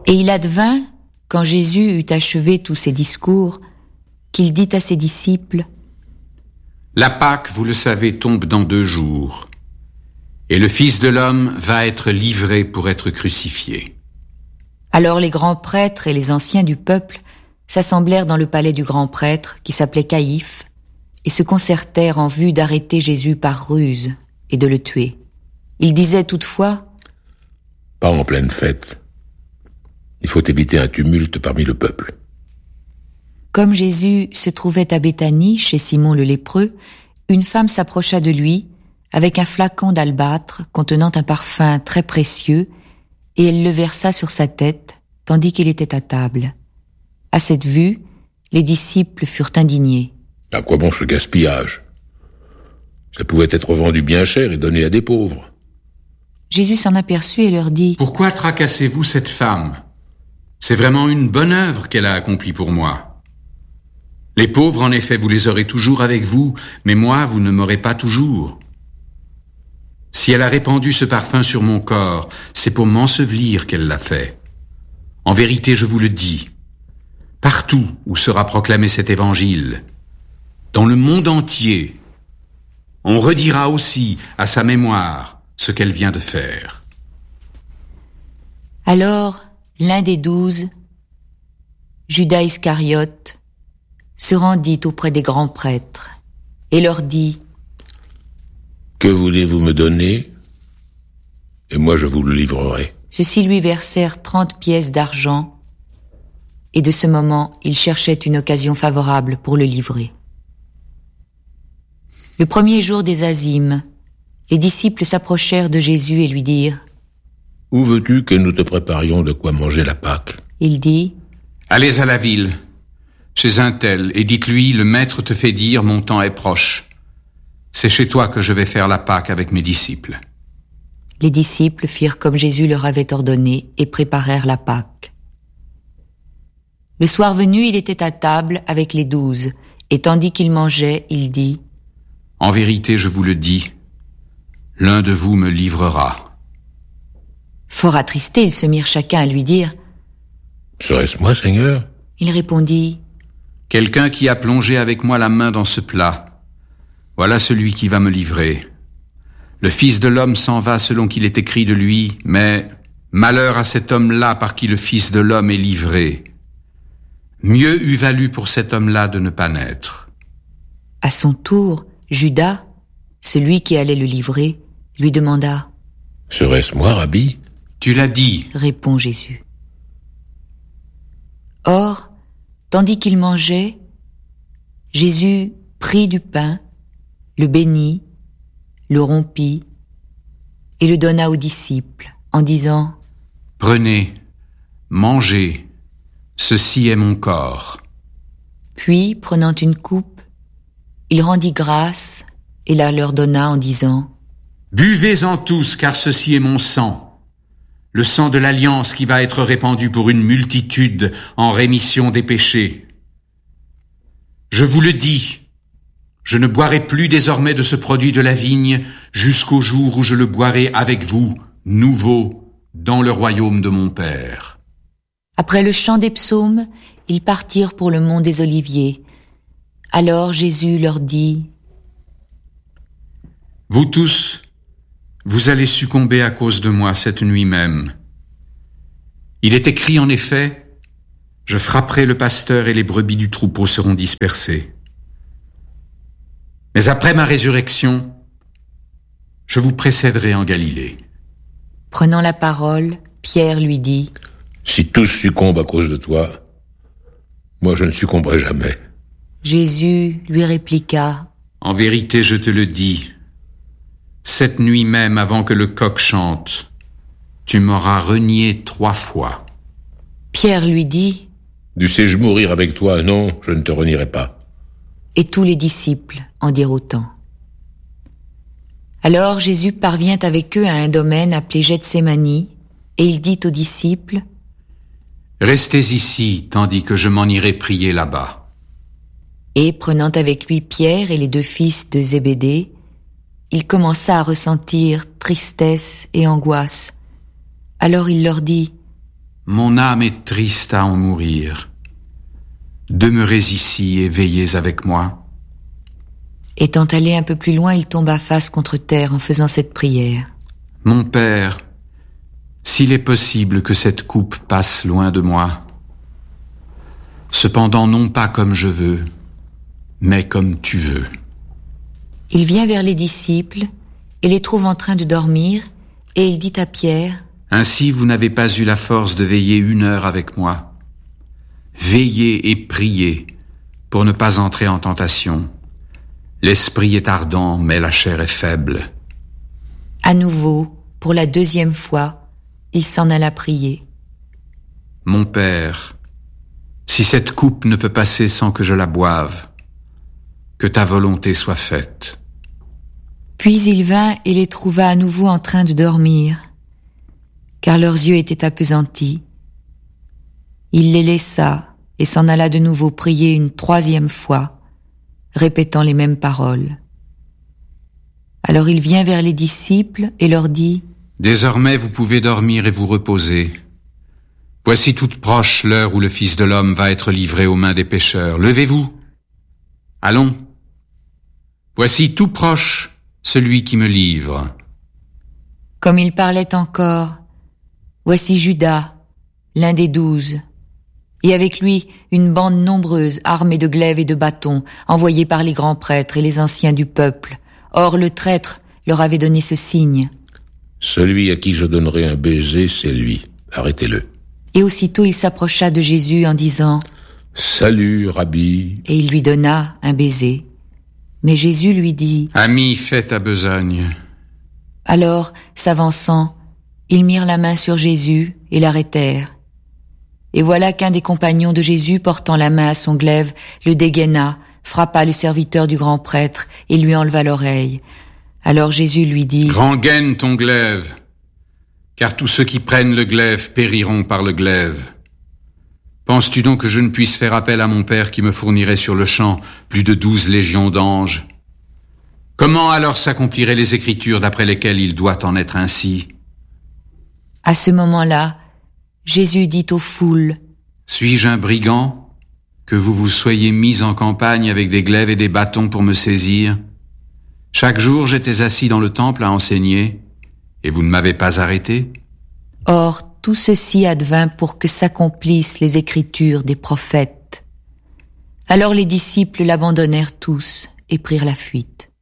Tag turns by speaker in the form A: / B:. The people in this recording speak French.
A: Et il advint, quand Jésus eut achevé tous ses discours, qu'il dit à ses disciples :
B: La Pâque, vous le savez, tombe dans 2 jours, et le Fils de l'homme va être livré pour être crucifié.
A: Alors les grands prêtres et les anciens du peuple s'assemblèrent dans le palais du grand prêtre, qui s'appelait Caïphe, et se concertèrent en vue d'arrêter Jésus par ruse et de le tuer. Ils disaient toutefois :
C: Pas en pleine fête. Il faut éviter un tumulte parmi le peuple.
A: Comme Jésus se trouvait à Béthanie, chez Simon le lépreux, une femme s'approcha de lui avec un flacon d'albâtre contenant un parfum très précieux, et elle le versa sur sa tête, tandis qu'il était à table. À cette vue, les disciples furent indignés.
C: À quoi bon ce gaspillage ? Ça pouvait être vendu bien cher et donné à des pauvres.
A: Jésus s'en aperçut et leur dit :
B: Pourquoi tracassez-vous cette femme ? C'est vraiment une bonne œuvre qu'elle a accomplie pour moi. Les pauvres, en effet, vous les aurez toujours avec vous, mais moi, vous ne m'aurez pas toujours. Si elle a répandu ce parfum sur mon corps, c'est pour m'ensevelir qu'elle l'a fait. En vérité, je vous le dis, partout où sera proclamé cet évangile, dans le monde entier, on redira aussi à sa mémoire ce qu'elle vient de faire.
A: Alors, l'un des 12, Judas Iscariote, se rendit auprès des grands prêtres et leur dit :
C: Que voulez-vous me donner ? Et moi je vous le livrerai.
A: Ceux-ci lui versèrent 30 pièces d'argent, et de ce moment, il cherchait une occasion favorable pour le livrer. Le premier jour des Azymes, les disciples s'approchèrent de Jésus et lui dirent :
C: Où veux-tu que nous te préparions de quoi manger la Pâque ?
A: Il dit :
B: Allez à la ville, chez un tel, et dites-lui, le maître te fait dire, mon temps est proche. C'est chez toi que je vais faire la Pâque avec mes disciples.
A: Les disciples firent comme Jésus leur avait ordonné et préparèrent la Pâque. Le soir venu, il était à table avec les 12, et tandis qu'il mangeait, il dit :
B: En vérité, je vous le dis, l'un de vous me livrera.
A: Fort attristés, ils se mirent chacun à lui dire :
C: Serait-ce moi, Seigneur ?
A: Il répondit :
B: Quelqu'un qui a plongé avec moi la main dans ce plat, voilà celui qui va me livrer. Le Fils de l'homme s'en va selon qu'il est écrit de lui, mais malheur à cet homme-là par qui le Fils de l'homme est livré. Mieux eût valu pour cet homme-là de ne pas naître.
A: À son tour, Judas, celui qui allait le livrer, lui demanda :
C: Serait-ce moi, Rabbi ?
B: Tu l'as dit,
A: répond Jésus. Or, tandis qu'il mangeait, Jésus prit du pain, le bénit, le rompit et le donna aux disciples en disant :
B: Prenez, mangez, ceci est mon corps.
A: Puis, prenant une coupe, il rendit grâce et la leur donna en disant :
B: Buvez-en tous, car ceci est mon sang, le sang de l'alliance qui va être répandu pour une multitude en rémission des péchés. Je vous le dis, je ne boirai plus désormais de ce produit de la vigne jusqu'au jour où je le boirai avec vous, nouveau, dans le royaume de mon Père.
A: Après le chant des psaumes, ils partirent pour le mont des Oliviers. Alors Jésus leur dit :
B: Vous tous, vous allez succomber à cause de moi cette nuit même. Il est écrit en effet, je frapperai le pasteur et les brebis du troupeau seront dispersées. Mais après ma résurrection, je vous précéderai en Galilée.
A: Prenant la parole, Pierre lui dit :
C: Si tous succombent à cause de toi, moi je ne succomberai jamais.
A: Jésus lui répliqua :
B: En vérité, je te le dis, cette nuit même avant que le coq chante, tu m'auras renié 3 fois.
A: Pierre lui dit :
C: Dussé-je mourir avec toi ? Non, je ne te renierai pas.
A: Et tous les disciples en dirent autant. Alors Jésus parvient avec eux à un domaine appelé Gethsémani, et il dit aux disciples :
B: Restez ici, tandis que je m'en irai prier là-bas.
A: Et prenant avec lui Pierre et les 2 fils de Zébédée, il commença à ressentir tristesse et angoisse. Alors il leur dit :
B: Mon âme est triste à en mourir. Demeurez ici et veillez avec moi. »
A: Étant allé un peu plus loin, il tomba face contre terre en faisant cette prière.
B: « Mon Père, s'il est possible que cette coupe passe loin de moi, cependant non pas comme je veux, mais comme tu veux. »
A: Il vient vers les disciples et les trouve en train de dormir, et il dit à Pierre: «
B: Ainsi vous n'avez pas eu la force de veiller 1 heure avec moi. Veillez et priez pour ne pas entrer en tentation. L'esprit est ardent, mais la chair est faible. »
A: À nouveau, pour la 2e fois, il s'en alla prier.
B: « Mon Père, si cette coupe ne peut passer sans que je la boive, que ta volonté soit faite. »
A: Puis il vint et les trouva à nouveau en train de dormir, car leurs yeux étaient appesantis. Il les laissa et s'en alla de nouveau prier une 3e fois, répétant les mêmes paroles. Alors il vient vers les disciples et leur dit: «
B: Désormais vous pouvez dormir et vous reposer. Voici toute proche l'heure où le Fils de l'homme va être livré aux mains des pécheurs. Levez-vous. Allons. Voici tout proche celui qui me livre. »
A: Comme il parlait encore, voici Judas, l'un des 12, et avec lui une bande nombreuse armée de glaives et de bâtons, envoyés par les grands prêtres et les anciens du peuple. Or le traître leur avait donné ce signe:
C: « Celui à qui je donnerai un baiser, c'est lui. Arrêtez-le. »
A: Et aussitôt il s'approcha de Jésus en disant:
C: « Salut, Rabbi. »
A: Et il lui donna un baiser. Mais Jésus lui dit:
B: « Ami, fais ta besogne. »
A: Alors, s'avançant, ils mirent la main sur Jésus et l'arrêtèrent. Et voilà qu'un des compagnons de Jésus, portant la main à son glaive, le dégaina, frappa le serviteur du grand prêtre et lui enleva l'oreille. Alors Jésus lui dit: «
B: Rengaine ton glaive, car tous ceux qui prennent le glaive périront par le glaive. Penses-tu donc que je ne puisse faire appel à mon Père qui me fournirait sur le champ plus de 12 légions d'anges? Comment alors s'accompliraient les Écritures d'après lesquelles il doit en être ainsi? »
A: À ce moment-là, Jésus dit aux foules: «
B: Suis-je un brigand, que vous vous soyez mis en campagne avec des glaives et des bâtons pour me saisir? Chaque jour j'étais assis dans le temple à enseigner, et vous ne m'avez pas arrêté? »
A: Or, tout ceci advint pour que s'accomplissent les Écritures des prophètes. Alors les disciples l'abandonnèrent tous et prirent la fuite.